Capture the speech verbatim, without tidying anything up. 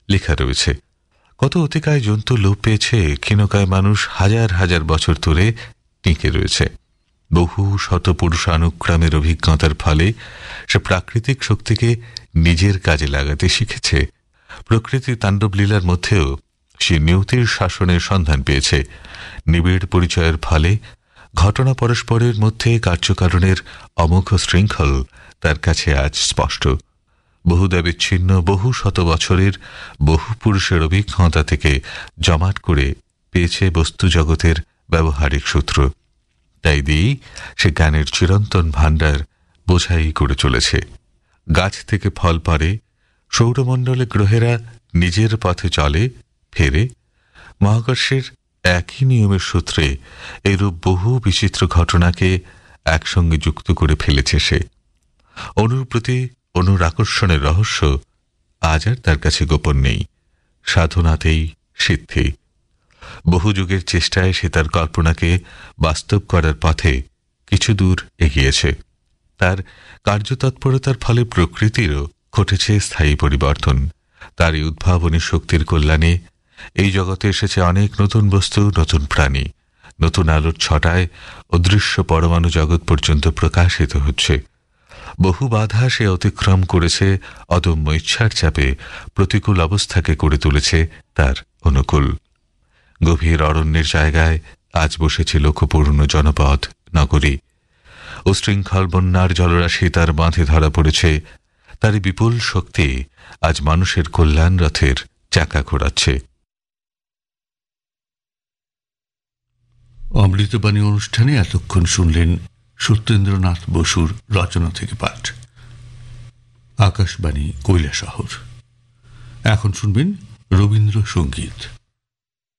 লেখা রয়েছে। কত অতিকায় জন্তু লোপ পেয়েছে, ক্ষীণকায় মানুষ হাজার হাজার বছর ধরে টিকে রয়েছে। বহু শত পুরুষানুক্রমের অভিজ্ঞতার ফলে সে প্রাকৃতিক শক্তিকে নিজের কাজে লাগাতে শিখেছে। প্রকৃতির তাণ্ডব লীলার মধ্যেও সে নিয়তির শাসনের সন্ধান পেয়েছে। নিবিড় পরিচয়ের ফলে ঘটনা পরস্পরের মধ্যে কার্যকারণের অমোঘ শৃঙ্খল তার কাছে আজ স্পষ্ট। বহুদা বিচ্ছিন্ন বহু শত বছরের বহু পুরুষের অভিজ্ঞতা থেকে জমাট করে পেয়েছে বস্তু জগতের ব্যবহারিক সূত্র। তাই দিয়েই সে জ্ঞানের চিরন্তন ভাণ্ডার বোঝাই করে চলেছে। গাছ থেকে ফল পারে, সৌরমণ্ডলে গ্রহেরা নিজের পথে চলে ফেরে, মহাকর্ষের একই নিয়মের সূত্রে এরূপ বহু বিচিত্র ঘটনাকে একসঙ্গে যুক্ত করে ফেলেছে সে। অনুর প্রতি অনুর আকর্ষণের রহস্য আজ আর তার কাছে গোপন নেই। সাধনাতেই সিদ্ধি। বহু যুগের চেষ্টায় সে তার কল্পনাকে বাস্তব করার পথে কিছু দূর এগিয়েছে। তার কার্যতৎপরতার ফলে প্রকৃতিরও ঘটেছে স্থায়ী পরিবর্তন। তার এই উদ্ভাবনী শক্তির কল্যাণে এই জগতে এসেছে অনেক নতুন বস্তু, নতুন প্রাণী। নতুন আলোর ছটায় অদৃশ্য পরমাণু জগৎ পর্যন্ত প্রকাশিত হচ্ছে। বহু বাধা সে অতিক্রম করেছে, অদম্য ইচ্ছার চাপে প্রতিকূল অবস্থাকে করে তুলেছে তার অনুকূল। গভীর অরণ্যের জায়গায় আজ বসেছে লোকপূর্ণ জনপদ নগরী। উশৃঙ্খল বন্যার জলরাশি তার বাঁধে ধরা পড়েছে। তার বিপুল শক্তি আজ মানুষের কল্যাণ রথের চাকা ঘোরাচ্ছে। অমৃতবাণী অনুষ্ঠানে এতক্ষণ শুনলেন সত্যেন্দ্রনাথ বসুর রচনা থেকে পাঠ। আকাশবাণী কৈলাসহর। এখন শুনবেন রবীন্দ্রসঙ্গীত।